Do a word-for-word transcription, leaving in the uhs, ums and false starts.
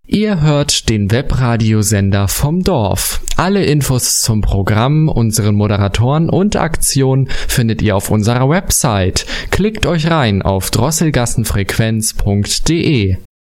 Ihr hört den Webradiosender vom Dorf. Alle Infos zum Programm, unseren Moderatoren und Aktionen findet ihr auf unserer Website. Klickt euch rein auf drosselgassenfrequenz punkt de.